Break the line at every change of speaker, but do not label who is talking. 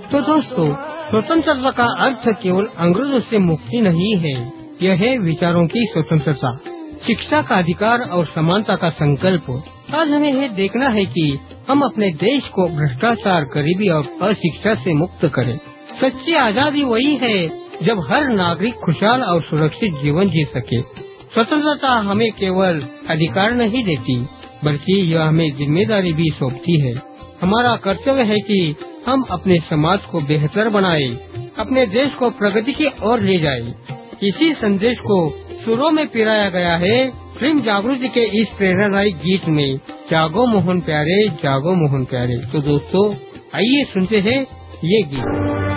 तो दोस्तों, स्वतंत्रता का अर्थ केवल अंग्रेजों से मुक्ति नहीं है, यह है विचारों की स्वतंत्रता, शिक्षा का अधिकार और समानता का संकल्प। आज हमें यह देखना है कि हम अपने देश को भ्रष्टाचार, गरीबी और अशिक्षा से मुक्त करें। सच्ची आजादी वही है जब हर नागरिक खुशहाल और सुरक्षित जीवन जी सके। स्वतंत्रता हमें केवल अधिकार नहीं देती, बल्कि यह हमें जिम्मेदारी भी सौंपती है। हमारा कर्तव्य है कि हम अपने समाज को बेहतर बनाएं, अपने देश को प्रगति की ओर ले जाएं। इसी संदेश को सुरों में पिराया गया है फिल्म जागृति के इस प्रेरणादायी गीत में, जागो मोहन प्यारे, जागो मोहन प्यारे। तो दोस्तों, आइए सुनते हैं ये गीत।